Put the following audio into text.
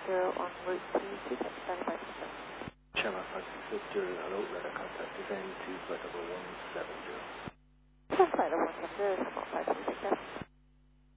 on route to Phuket, standing by for service. Channel 560, hello, radar contact descend to flight level 170. Flight level 170, 560.